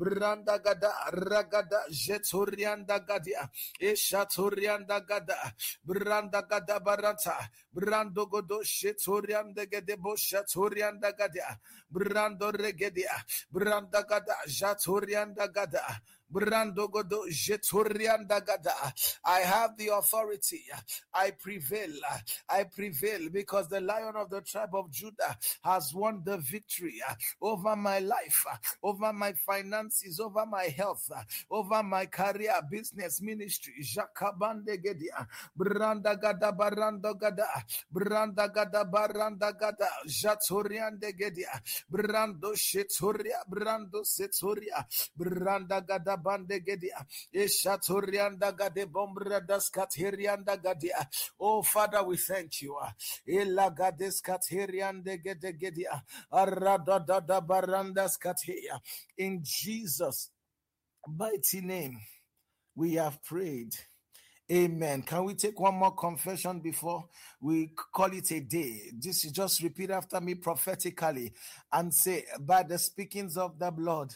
Branda gada ragada jetorianda gadia eshatorianda gada branda gada baranta brando godo shetorianda gede boshatorianda gadia brando regedia branda gada jatorianda gada brando godo jetorianda gada. I have the authority. I prevail because the Lion of the tribe of Judah has won the victory over my life, over my finances, over my health, over my career, business, ministry. Jakabande gedia, branda gada baranda gada, branda gada baranda gada, jatoriande gedia, brando shetoria, brando setoria, branda gada bande gedia, eshatorianda gade bombra das katerianda gadia. Oh Father, we thank you. Ela gades kateriande gede gedia, arada da barandas kateria. In Jesus' mighty name, we have prayed. Amen. Can we take one more confession before we call it a day? Just repeat after me prophetically and say, by the speakings of the blood,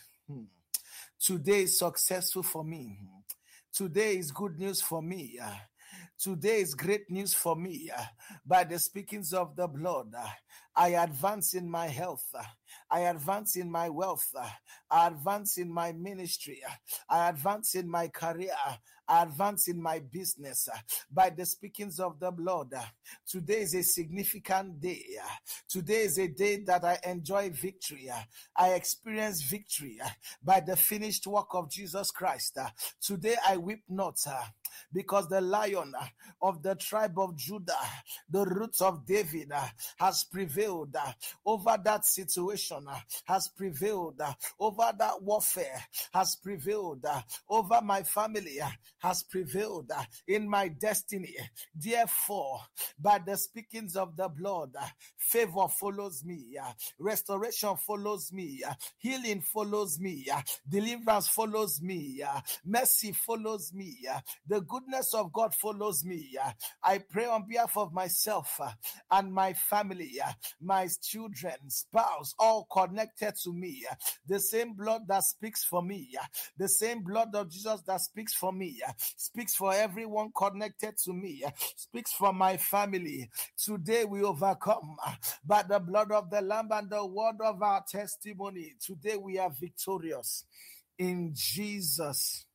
today is successful for me. Today is good news for me. Today is great news for me. By the speakings of the blood, I advance in my health. I advance in my wealth. I advance in my ministry. I advance in my career. I advance in my business. By the speakings of the blood, today is a significant day. Today is a day that I enjoy victory. I experience victory by the finished work of Jesus Christ. Today I weep not, because the Lion of the tribe of Judah, the roots of David, has prevailed over that situation, has prevailed over that warfare, has prevailed over my family, has prevailed in my destiny. Therefore, by the speakings of the blood, favor follows me, restoration follows me, healing follows me, deliverance follows me, mercy follows me, the goodness of God follows me. I pray on behalf of myself and my family, my children, spouse, all connected to me. The same blood that speaks for me, the same blood of Jesus that speaks for me, speaks for everyone connected to me, speaks for my family. Today we overcome by the blood of the Lamb and the word of our testimony. Today we are victorious. In Jesus'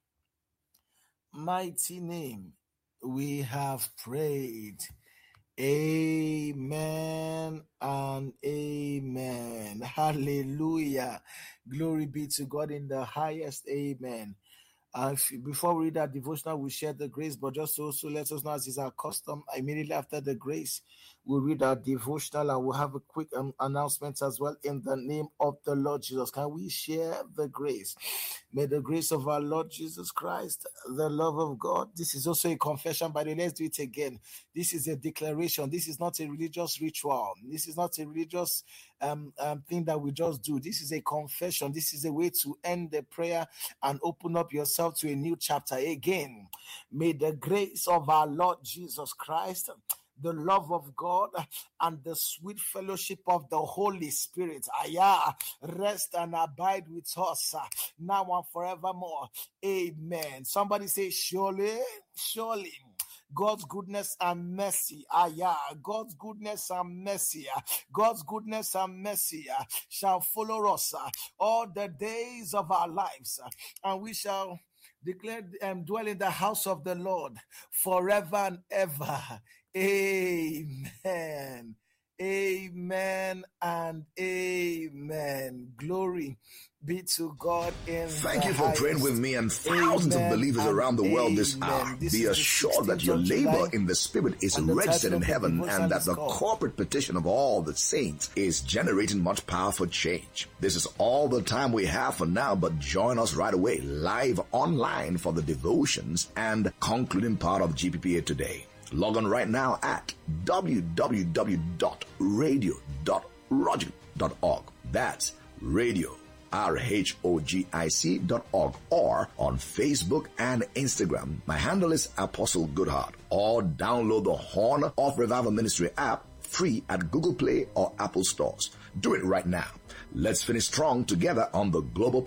mighty name, we have prayed. Amen and amen. Hallelujah. Glory be to God in the highest. Amen. Before we read our devotional, we share the grace, but just also let us know, as is our custom, immediately after the grace, we'll read our devotional and we'll have a quick announcement as well in the name of the Lord Jesus. Can we share the grace? May the grace of our Lord Jesus Christ, the love of God. This is also a confession, but let's do it again. This is a declaration. This is not a religious ritual. This is not a religious thing that we just do. This is a confession. This is a way to end the prayer and open up yourself to a new chapter. Again, may the grace of our Lord Jesus Christ, the love of God, and the sweet fellowship of the Holy Spirit, rest and abide with us now and forevermore. Amen. Somebody say, surely, surely, God's goodness and mercy, God's goodness and mercy, God's goodness and mercy shall follow us all the days of our lives, and we shall declare and dwell in the house of the Lord forever and ever. Amen. Amen and amen. Glory be to God in Thank you for praying with me and thousands of believers around the world this hour. Be assured that your labor in the Spirit is registered in heaven and that the corporate petition of all the saints is generating much power for change. This is all the time we have for now, but join us right away, live online for the devotions and concluding part of GPPA today. Log on right now at www.radio.rogic.org. That's radio, RHOGIC.org, or on Facebook and Instagram. My handle is Apostle Goodheart, or download the Horn of Revival Ministry app free at Google Play or Apple stores. Do it right now. Let's finish strong together on the global